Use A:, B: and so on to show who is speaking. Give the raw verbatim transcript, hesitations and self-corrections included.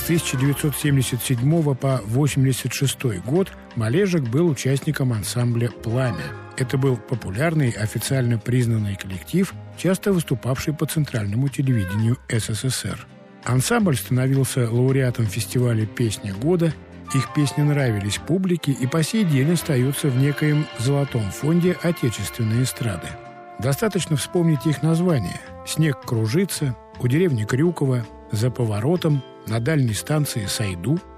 A: С тысяча девятьсот семьдесят седьмого по восемьдесят шестой год Малежик был участником ансамбля «Пламя». Это был популярный, официально признанный коллектив, часто выступавший по центральному телевидению СССР. Ансамбль становился лауреатом фестиваля «Песня года». Их песни нравились публике и по сей день остаются в некоем золотом фонде отечественной эстрады. Достаточно вспомнить их названия: «Снег кружится», «У деревни Крюкова», «За поворотом», «На дальней станции Сайду».